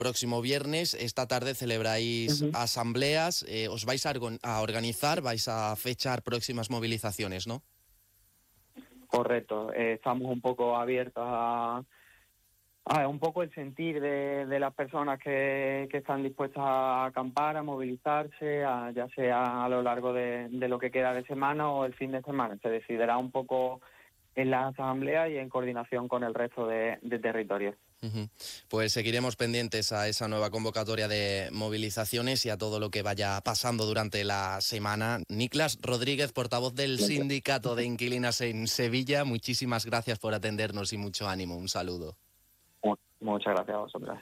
próximo viernes. Esta tarde celebráis asambleas, os vais a organizar, vais a fechar próximas movilizaciones, ¿no? Correcto, estamos un poco abiertos a un poco el sentir de las personas que están dispuestas a acampar, a movilizarse, ya sea a lo largo de lo que queda de semana o el fin de semana. Se decidirá un poco en la asamblea y en coordinación con el resto de territorios. Pues seguiremos pendientes a esa nueva convocatoria de movilizaciones y a todo lo que vaya pasando durante la semana. Niklas Rodríguez, portavoz del Sindicato de Inquilinas en Sevilla, muchísimas gracias por atendernos y mucho ánimo. Un saludo. Muchas gracias a vosotras.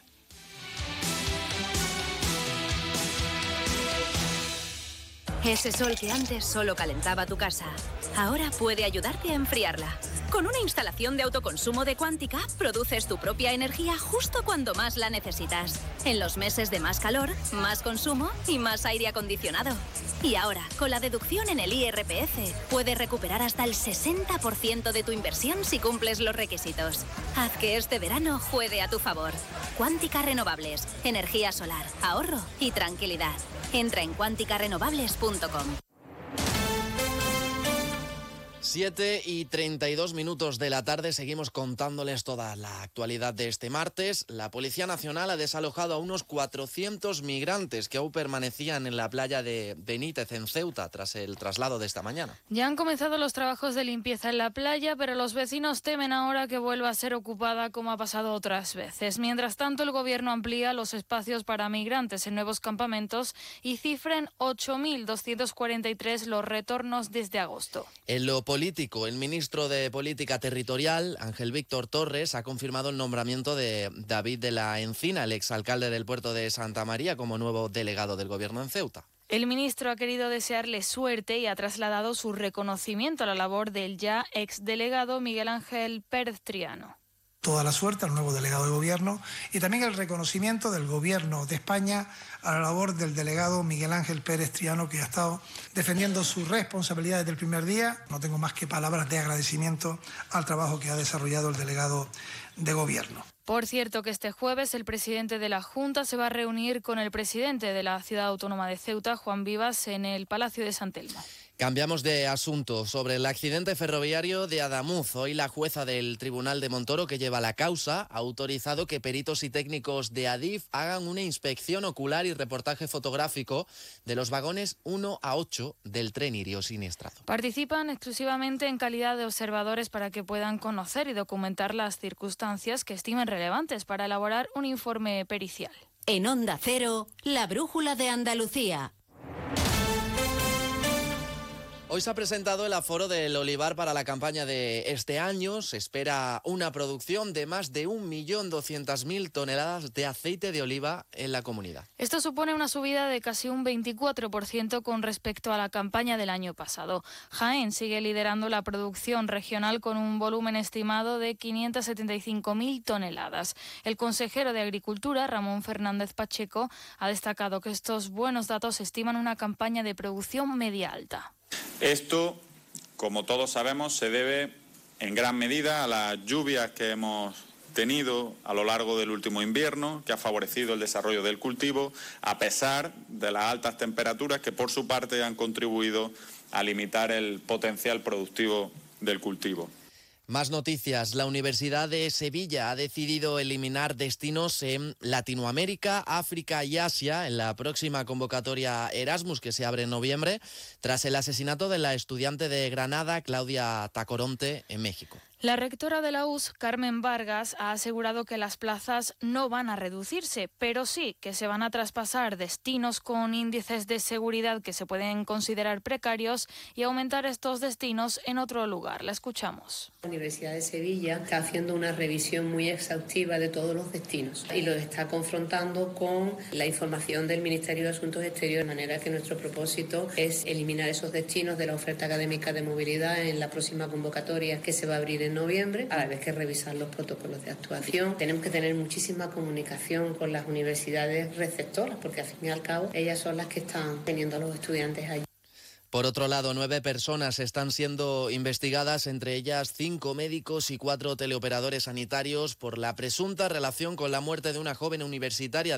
Ese sol que antes solo calentaba tu casa, ahora puede ayudarte a enfriarla. Con una instalación de autoconsumo de Quantica, produces tu propia energía justo cuando más la necesitas. En los meses de más calor, más consumo y más aire acondicionado. Y ahora, con la deducción en el IRPF, puedes recuperar hasta el 60% de tu inversión si cumples los requisitos. Haz que este verano juegue a tu favor. Quantica Renovables, energía solar, ahorro y tranquilidad. Entra en quanticarenovables.com. 7:32 de la tarde, seguimos contándoles toda la actualidad de este martes. La Policía Nacional ha desalojado a unos 400 migrantes que aún permanecían en la playa de Benítez, en Ceuta, tras el traslado de esta mañana. Ya han comenzado los trabajos de limpieza en la playa, pero los vecinos temen ahora que vuelva a ser ocupada como ha pasado otras veces. Mientras tanto, el Gobierno amplía los espacios para migrantes en nuevos campamentos y cifra en 8.243 los retornos desde agosto. En lo político, el ministro de Política Territorial, Ángel Víctor Torres, ha confirmado el nombramiento de David de la Encina, el exalcalde del puerto de Santa María, como nuevo delegado del Gobierno en Ceuta. El ministro ha querido desearle suerte y ha trasladado su reconocimiento a la labor del ya exdelegado Miguel Ángel Pérez Triano. Toda la suerte al nuevo delegado de Gobierno y también el reconocimiento del Gobierno de España a la labor del delegado Miguel Ángel Pérez Triano, que ha estado defendiendo sus responsabilidades desde el primer día. No tengo más que palabras de agradecimiento al trabajo que ha desarrollado el delegado de Gobierno. Por cierto, que este jueves el presidente de la Junta se va a reunir con el presidente de la Ciudad Autónoma de Ceuta, Juan Vivas, en el Palacio de San Telmo. Cambiamos de asunto. Sobre el accidente ferroviario de Adamuz, hoy la jueza del Tribunal de Montoro, que lleva la causa, ha autorizado que peritos y técnicos de Adif hagan una inspección ocular y reportaje fotográfico de los vagones 1 a 8 del tren Irio siniestrado. Participan exclusivamente en calidad de observadores para que puedan conocer y documentar las circunstancias que estimen relevantes para elaborar un informe pericial. En Onda Cero, la brújula de Andalucía. Hoy se ha presentado el aforo del olivar para la campaña de este año. Se espera una producción de más de 1.200.000 toneladas de aceite de oliva en la comunidad. Esto supone una subida de casi un 24% con respecto a la campaña del año pasado. Jaén sigue liderando la producción regional con un volumen estimado de 575.000 toneladas. El consejero de Agricultura, Ramón Fernández Pacheco, ha destacado que estos buenos datos estiman una campaña de producción media alta. Esto, como todos sabemos, se debe en gran medida a las lluvias que hemos tenido a lo largo del último invierno, que ha favorecido el desarrollo del cultivo, a pesar de las altas temperaturas que por su parte han contribuido a limitar el potencial productivo del cultivo. Más noticias. La Universidad de Sevilla ha decidido eliminar destinos en Latinoamérica, África y Asia en la próxima convocatoria Erasmus, que se abre en noviembre, tras el asesinato de la estudiante de Granada, Claudia Tacoronte, en México. La rectora de la US, Carmen Vargas, ha asegurado que las plazas no van a reducirse, pero sí que se van a traspasar destinos con índices de seguridad que se pueden considerar precarios y aumentar estos destinos en otro lugar. La escuchamos. La Universidad de Sevilla está haciendo una revisión muy exhaustiva de todos los destinos y los está confrontando con la información del Ministerio de Asuntos Exteriores, de manera que nuestro propósito es eliminar esos destinos de la oferta académica de movilidad en la próxima convocatoria que se va a abrir en noviembre, a la vez que revisar los protocolos de actuación. Tenemos que tener muchísima comunicación con las universidades receptoras, porque al fin y al cabo ellas son las que están teniendo a los estudiantes allí. Por otro lado, 9 personas están siendo investigadas, entre ellas 5 médicos y 4 teleoperadores sanitarios, por la presunta relación con la muerte de una joven universitaria